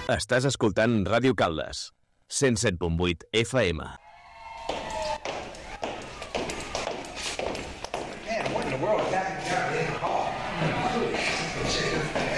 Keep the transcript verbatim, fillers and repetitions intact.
Estàs escoltant Ràdio Caldes, cent set punt vuit F M. Man, what in the world is happening down in the hall?